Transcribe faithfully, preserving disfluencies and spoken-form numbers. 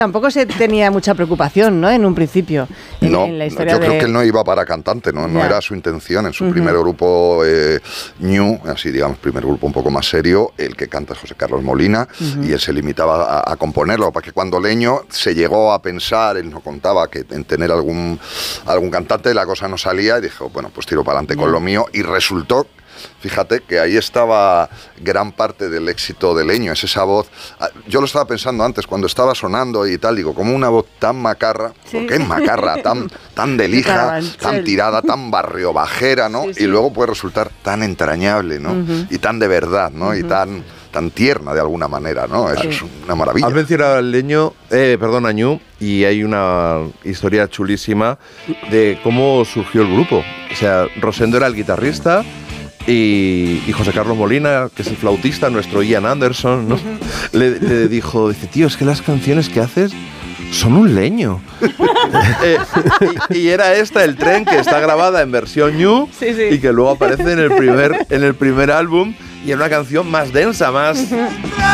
Tampoco se tenía mucha preocupación, ¿no? En un principio, en, no, en la historia yo de... creo que él no iba para cantante, no, no era su intención. En su uh-huh. primer grupo, eh, Ñu, así digamos, primer grupo un poco más serio, el que canta es José Carlos Molina, uh-huh. y él se limitaba a, a componerlo, para que cuando Leño se llegó a pensar, él no contaba que en tener algún, algún cantante, la cosa no salía, y dijo, bueno, pues tiro para adelante uh-huh. con lo mío, y resultó... Fíjate que ahí estaba gran parte del éxito de Leño, es esa voz. Yo lo estaba pensando antes, cuando estaba sonando y tal, digo, como una voz tan macarra, sí. porque es macarra, tan, tan de lija, tan tirada, tan barrio bajera, ¿no? Sí, sí. Y luego puede resultar tan entrañable, ¿no? Uh-huh. Y tan de verdad, ¿no? Uh-huh. Y tan, tan tierna de alguna manera, ¿no? Eso sí. es una maravilla. Has mencionado al Leño, eh, perdón, a Ñu, y hay una historia chulísima de cómo surgió el grupo. O sea, Rosendo era el guitarrista. Y, y José Carlos Molina, que es el flautista, nuestro Ian Anderson, ¿no? le, le dijo, dice, tío, es que las canciones que haces son un leño. eh, y, y era esta, El Tren, que está grabada en versión Ñu, sí, sí. y que luego aparece en el primer, en el primer álbum, y es una canción más densa, más,